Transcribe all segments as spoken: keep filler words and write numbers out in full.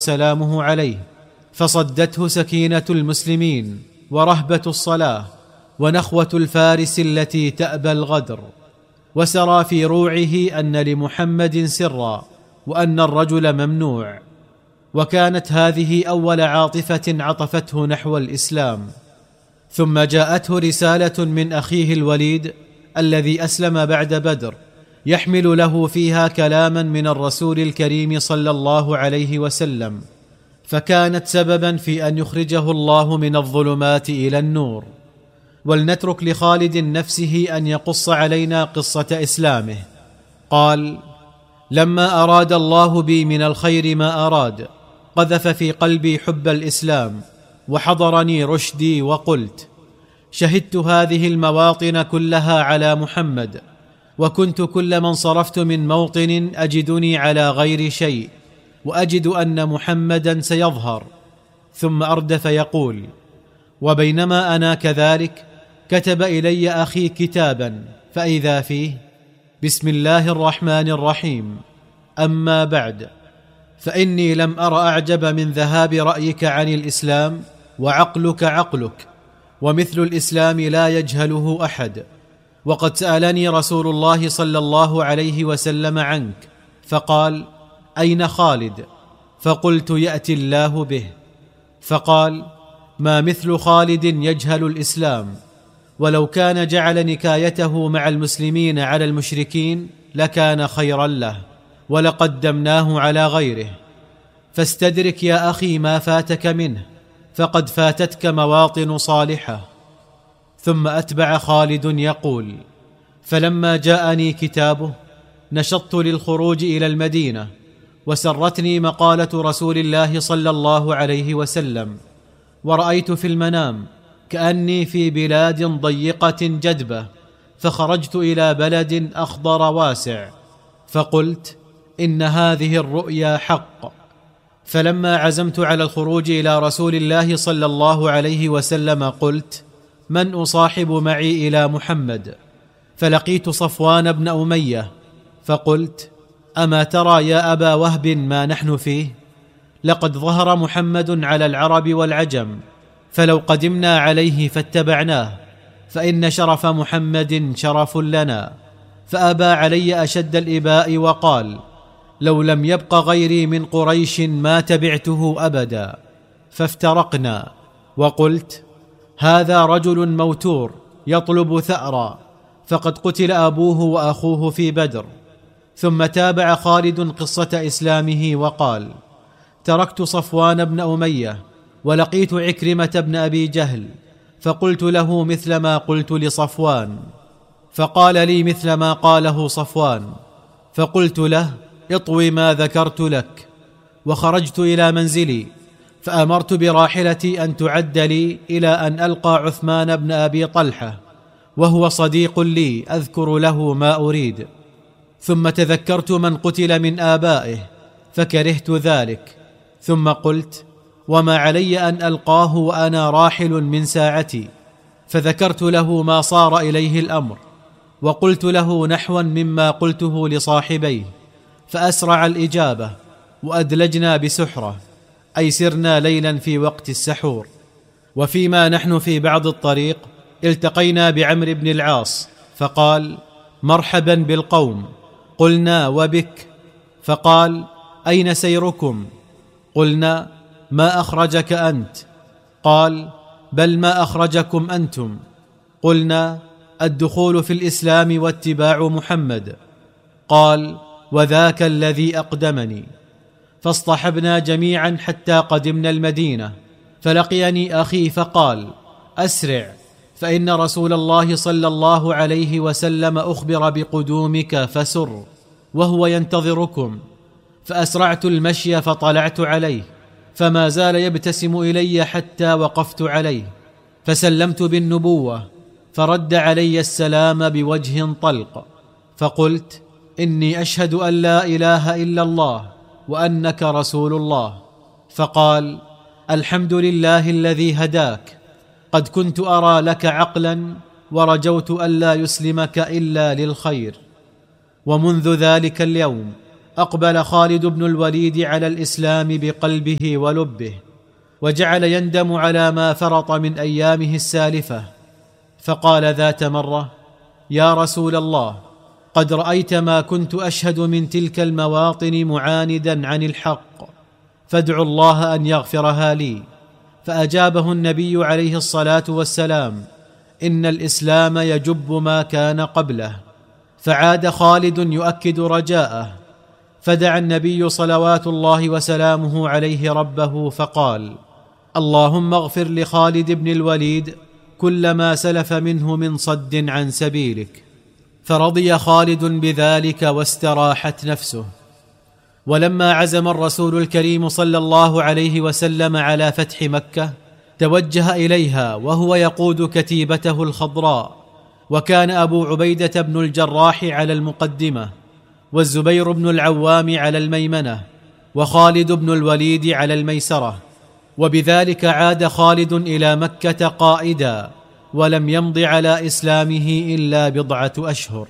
سلامه عليه، فصدته سكينة المسلمين ورهبة الصلاة ونخوة الفارس التي تأبى الغدر، وسرى في روعه أن لمحمد سرا وأن الرجل ممنوع. وكانت هذه أول عاطفة عطفته نحو الإسلام. ثم جاءته رسالة من أخيه الوليد الذي أسلم بعد بدر، يحمل له فيها كلاما من الرسول الكريم صلى الله عليه وسلم، فكانت سببا في أن يخرجه الله من الظلمات إلى النور. ولنترك لخالد نفسه أن يقص علينا قصة إسلامه. قال: لما أراد الله بي من الخير ما أراد، قذف في قلبي حب الإسلام وحضرني رشدي، وقلت: شهدت هذه المواطن كلها على محمد، وكنت كل من صرفت من موطن أجدني على غير شيء، وأجد أن محمدا سيظهر. ثم أردف يقول: وبينما أنا كذلك كتب إلي أخي كتابا، فإذا فيه: بسم الله الرحمن الرحيم، أما بعد، فإني لم أر أعجب من ذهاب رأيك عن الإسلام وعقلك عقلك، ومثل الإسلام لا يجهله أحد. وقد سألني رسول الله صلى الله عليه وسلم عنك، فقال: أين خالد؟ فقلت: يأتي الله به. فقال: ما مثل خالد يجهل الإسلام، ولو كان جعل نكايته مع المسلمين على المشركين لكان خيرا له، ولقدمناه على غيره. فاستدرك يا أخي ما فاتك منه، فقد فاتتك مواطن صالحة. ثم أتبع خالد يقول: فلما جاءني كتابه نشطت للخروج إلى المدينة، وسرتني مقالة رسول الله صلى الله عليه وسلم، ورأيت في المنام كأني في بلاد ضيقة جدبة، فخرجت إلى بلد أخضر واسع، فقلت: إن هذه الرؤيا حق. فلما عزمت على الخروج إلى رسول الله صلى الله عليه وسلم قلت: من أصاحب معي إلى محمد؟ فلقيت صفوان بن أمية، فقلت: أما ترى يا أبا وهب ما نحن فيه؟ لقد ظهر محمد على العرب والعجم، فلو قدمنا عليه فاتبعناه، فإن شرف محمد شرف لنا. فأبى علي أشد الإباء، وقال: لو لم يبق غيري من قريش ما تبعته أبدا. فافترقنا، وقلت: هذا رجل موتور يطلب ثأرا، فقد قتل أبوه وأخوه في بدر. ثم تابع خالد قصة إسلامه وقال: تركت صفوان بن أمية، ولقيت عكرمة بن أبي جهل، فقلت له مثل ما قلت لصفوان، فقال لي مثل ما قاله صفوان، فقلت له: اطوي ما ذكرت لك. وخرجت إلى منزلي، فأمرت براحلتي أن تعد لي إلى أن ألقى عثمان بن أبي طلحة، وهو صديق لي أذكر له ما أريد. ثم تذكرت من قتل من آبائه فكرهت ذلك، ثم قلت: وما علي أن ألقاه وأنا راحل من ساعتي. فذكرت له ما صار إليه الأمر، وقلت له نحوا مما قلته لصاحبيه، فأسرع الإجابة، وأدلجنا بسحرة، أي سرنا ليلا في وقت السحور. وفيما نحن في بعض الطريق التقينا بعمرو بن العاص، فقال: مرحبا بالقوم. قلنا: وبك؟ فقال: أين سيركم؟ قلنا: ما أخرجك أنت؟ قال: بل ما أخرجكم أنتم؟ قلنا: الدخول في الإسلام واتباع محمد. قال: وذاك الذي أقدمني. فاصطحبنا جميعا حتى قدمنا المدينة، فلقيني أخي فقال: أسرع، فإن رسول الله صلى الله عليه وسلم أخبر بقدومك فسر، وهو ينتظركم. فأسرعت المشي فطلعت عليه، فما زال يبتسم إلي حتى وقفت عليه، فسلمت بالنبوة، فرد علي السلام بوجه طلق. فقلت: إني أشهد أن لا إله إلا الله وأنك رسول الله. فقال: الحمد لله الذي هداك، قد كنت أرى لك عقلا، ورجوت ألا يسلمك إلا للخير. ومنذ ذلك اليوم أقبل خالد بن الوليد على الإسلام بقلبه ولبه، وجعل يندم على ما فرط من أيامه السالفة، فقال ذات مرة: يا رسول الله، قد رأيت ما كنت أشهد من تلك المواطن معاندا عن الحق، فادعوا الله أن يغفرها لي. فأجابه النبي عليه الصلاة والسلام: إن الإسلام يجب ما كان قبله. فعاد خالد يؤكد رجاءه، فدعا النبي صلوات الله وسلامه عليه ربه فقال: اللهم اغفر لخالد بن الوليد كل ما سلف منه من صد عن سبيلك. فرضي خالد بذلك واستراحت نفسه. ولما عزم الرسول الكريم صلى الله عليه وسلم على فتح مكة، توجه إليها وهو يقود كتيبته الخضراء، وكان أبو عبيدة بن الجراح على المقدمة، والزبير بن العوام على الميمنة، وخالد بن الوليد على الميسرة. وبذلك عاد خالد إلى مكة قائدا، ولم يمض على إسلامه إلا بضعة أشهر.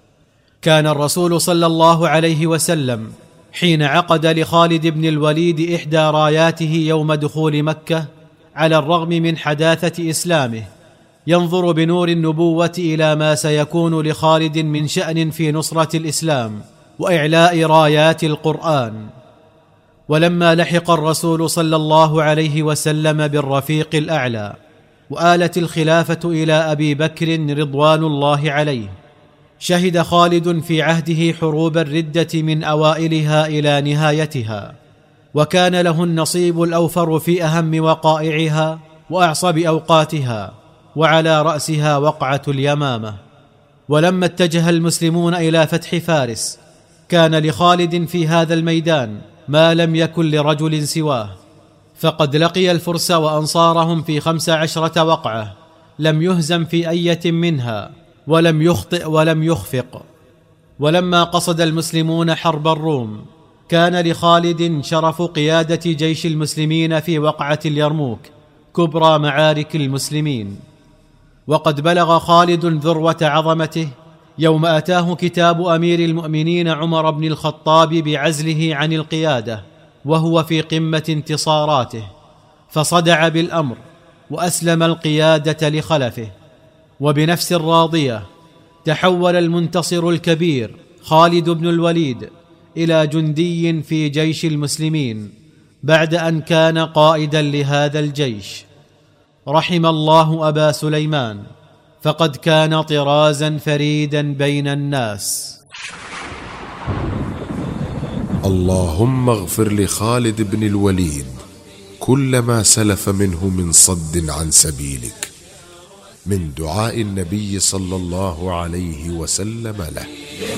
كان الرسول صلى الله عليه وسلم حين عقد لخالد بن الوليد إحدى راياته يوم دخول مكة، على الرغم من حداثة إسلامه، ينظر بنور النبوة إلى ما سيكون لخالد من شأن في نصرة الإسلام وإعلاء رايات القرآن. ولما لحق الرسول صلى الله عليه وسلم بالرفيق الأعلى، وآلت الخلافة إلى أبي بكر رضوان الله عليه، شهد خالد في عهده حروب الردة من أوائلها إلى نهايتها، وكان له النصيب الأوفر في أهم وقائعها وأعصب أوقاتها، وعلى رأسها وقعة اليمامة. ولما اتجه المسلمون إلى فتح فارس، كان لخالد في هذا الميدان ما لم يكن لرجل سواه، فقد لقي الفرس وأنصارهم في خمس عشرة وقعة، لم يهزم في أية منها، ولم يخطئ ولم يخفق. ولما قصد المسلمون حرب الروم، كان لخالد شرف قيادة جيش المسلمين في وقعة اليرموك، كبرى معارك المسلمين. وقد بلغ خالد ذروة عظمته يوم أتاه كتاب أمير المؤمنين عمر بن الخطاب بعزله عن القيادة، وهو في قمة انتصاراته، فصدع بالأمر وأسلم القيادة لخلفه. وبنفس راضية تحول المنتصر الكبير خالد بن الوليد إلى جندي في جيش المسلمين، بعد أن كان قائدا لهذا الجيش. رحم الله أبا سليمان، فقد كان طرازا فريدا بين الناس. اللهم اغفر لخالد بن الوليد كل ما سلف منه من صد عن سبيلك، من دعاء النبي صلى الله عليه وسلم له.